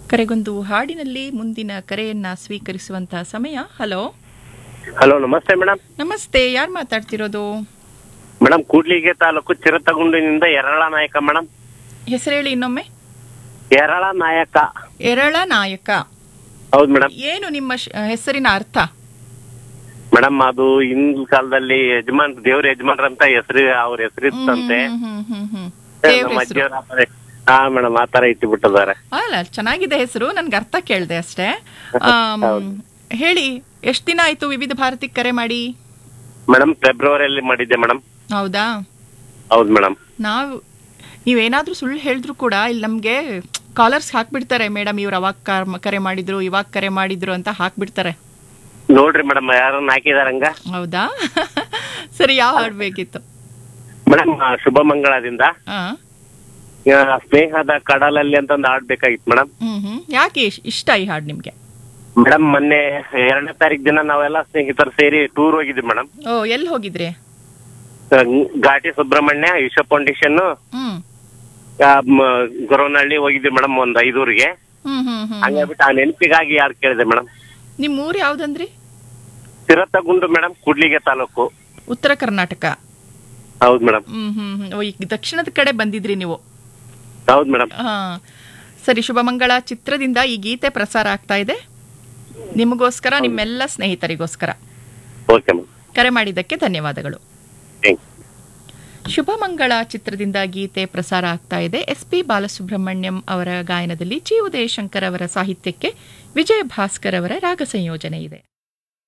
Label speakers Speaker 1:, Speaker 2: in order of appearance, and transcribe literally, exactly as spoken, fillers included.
Speaker 1: ಕರೆಗೊಂದು ಹಾಡಿನಲ್ಲಿ ಮುಂದಿನ ಕರೆಯನ್ನ ಸ್ವೀಕರಿಸುವಂತಹ ಸಮಯ. ಹಲೋ
Speaker 2: ಹಲೋ, ನಮಸ್ತೆ ಮೇಡಮ್.
Speaker 1: ನಮಸ್ತೆ, ಯಾರು ಮಾತಾಡ್ತಿರೋದು?
Speaker 2: ಮೇಡಮ್, ಕೂಡ್ಲಿಗೆ ತಾಲೂಕು ಚಿರತಗುಂಡಿನಿಂದ ಎರಳ ನಾಯಕ ಮೇಡಮ್.
Speaker 1: ಹೆಸರು ಹೇಳಿ ಇನ್ನೊಮ್ಮೆ.
Speaker 2: ಎರಳ ನಾಯಕ.
Speaker 1: ಎರಳ ನಾಯಕ.
Speaker 2: ಹೌದು ಮೇಡಮ್.
Speaker 1: ಏನು ನಿಮ್ಮ ಶ- ಹೆಸರಿನ ಅರ್ಥ?
Speaker 2: ಮೇಡಮ್, ಅದು ಹಿಂದ್ ಕಾಲದಲ್ಲಿ ಯಜಮಾನ್ ದೇವ್ರ ಯಜಮಾನ್ರ ಅಂತ ಹೆಸರು, ಅವ್ರ ಹೆಸರಿತ್ತಂತೆ.
Speaker 1: ಹ್ಮ್, ಹ್ಮ್, ಹ್ಮ್, ಹ್ಮ್. ದೇವ್ರ
Speaker 2: ನಮ್ಮ
Speaker 1: ಹೆಸರು.
Speaker 2: ಅಜ್ಜಿಯವ್ರ ಆ ತರ- ಹಾ ಮೇಡಮ್, ಆ ತರ ಇಟ್ಟುಬಿಟ್ಟಿದ್ದಾರೆ.
Speaker 1: ಅಲ್ಲ, ಚೆನ್ನಾಗಿದೆ ಹೆಸರು, ನನ್ಗೆ ಅರ್ಥ ಕೇಳ್ದೆ ಅಷ್ಟೇ. ಆಮ್, ಹೇಳಿ, ಎಷ್ಟು ದಿನ ಆಯ್ತು ವಿವಿಧ ಭಾರತಿ ಕರೆ ಮಾಡಿ?
Speaker 2: ಮೇಡಮ್, ಫೆಬ್ರವರಿಯಲ್ಲಿ ಮಾಡಿದ್ದೆ ಮೇಡಮ್.
Speaker 1: ಹೌದಾ?
Speaker 2: ಹೌದು ಮೇಡಮ್.
Speaker 1: ನಾವು ನೀವೇನಾದ್ರೂ ಸುಳ್ಳು ಹೇಳಿದ್ರು ಕೂಡ ಇಲ್ಲಿ ನಮ್ಗೆ ಕಾಲರ್ಸ್ ಹಾಕ್ಬಿಡ್ತಾರೆ, ಮೇಡಮ್ ಇವ್ರು ಅವಾಗ ಕರ್- ಕರೆ ಮಾಡಿದ್ರು, ಇವಾಗ ಕರೆ ಮಾಡಿದ್ರು ಅಂತ ಹಾಕ್ಬಿಡ್ತಾರೆ.
Speaker 2: ನೋಡ್ರಿ ಮೇಡಮ್, ಯಾರನ್ನ ಹಾಕಿದಾರಂಗ.
Speaker 1: ಹೌದಾ? ಸರಿ, ಯಾವ ಹಾಡ್ ಬೇಕಿತ್ತು?
Speaker 2: ಮೇಡಮ್, ಶುಭ ಮಂಗಳದಿಂದ
Speaker 1: ಆ
Speaker 2: ಆ, ಸ್ನೇಹದ ಕಡಲಲ್ಲಿ ಅಂತ ಒಂದು ಹಾಡ್ಬೇಕಾಗಿತ್ತು ಮೇಡಮ್.
Speaker 1: ಹ್ಮ್ ಹ್ಮ್ ಯಾಕೆ ಇಶ್- ಇಷ್ಟ ಈ ಹಾಡು ನಿಮ್ಗೆ?
Speaker 2: ಮೇಡಮ್, ಮೊನ್ನೆ ಎರಡನೇ ತಾರೀಕು ದಿನ ನಾವೆಲ್ಲ ಸ್ನೇಹಿತರು ಸೇರಿ ಟೂರ್ ಹೋಗಿದ್ವಿ ಮೇಡಮ್.
Speaker 1: ಓ, ಎಲ್ಲಿ ಹೋಗಿದ್ರಿ?
Speaker 2: ಘಾಟಿ ಸುಬ್ರಹ್ಮಣ್ಯ, ವಿಶ್ವ ಫೌಂಡೇಶನ್,
Speaker 1: ಹ್ಮ್
Speaker 2: ಗೊರವನಹಳ್ಳಿ ಹೋಗಿದ್ವಿ ಮೇಡಮ್, ಒಂದ್ ಐದೂರಿಗೆ.
Speaker 1: ಹ್ಮ್ ಹ್ಮ್ ಹ್ಮ್
Speaker 2: ಹಂಗಾಗ್ಬಿಟ್ಟು ಆ ನೆನಪಿಗಾಗಿ ಯಾರು ಕೇಳಿದೆ ಮೇಡಮ್.
Speaker 1: ನಿಮ್ ಊರ್ ಯಾವ್ದಂದ್ರಿ?
Speaker 2: ಚಿರತಗುಂಡು ಮೇಡಮ್, ಕೂಡ್ಲಿಗೆ ತಾಲೂಕು.
Speaker 1: ಉತ್ತರ ಕರ್ನಾಟಕ.
Speaker 2: ಹೌದು ಮೇಡಮ್.
Speaker 1: ಹ್ಮ್ ಹ್ಮ್ ಹ್ಮ್ ಓ, ಈಗ ದಕ್ಷಿಣದ ಕಡೆ ಬಂದಿದ್ರಿ ನೀವು.
Speaker 2: ಹೌದು ಮೇಡಮ್.
Speaker 1: ಹಾ, ಸರಿ. ಶುಭಮಂಗಳ ಚಿತ್ರದಿಂದ ಈ ಗೀತೆ ಪ್ರಸಾರ ಆಗ್ತಾ ಇದೆ, ನಿಮಗೋಸ್ಕರ, ನಿಮ್ಮೆಲ್ಲ ಸ್ನೇಹಿತರಿಗೋಸ್ಕರ.
Speaker 2: Okay madam.
Speaker 1: ಕರೆ ಮಾಡಿದ್ದಕ್ಕೆ ಧನ್ಯವಾದಗಳು.
Speaker 2: Thank you.
Speaker 1: ಶುಭಮಂಗಳ ಚಿತ್ರದಿಂದ ಗೀತೆ ಪ್ರಸಾರ ಆಗ್ತಾ ಇದೆ. ಎಸ್ ಪಿ ಬಾಲಸುಬ್ರಹ್ಮಣ್ಯಂ ಅವರ ಗಾಯನದಲ್ಲಿ ಜಿ ಉದಯಶಂಕರ್ ಅವರ ಸಾಹಿತ್ಯಕ್ಕೆ ವಿಜಯ ಭಾಸ್ಕರ್ ಅವರ ರಾಗ ಸಂಯೋಜನೆ ಇದೆ.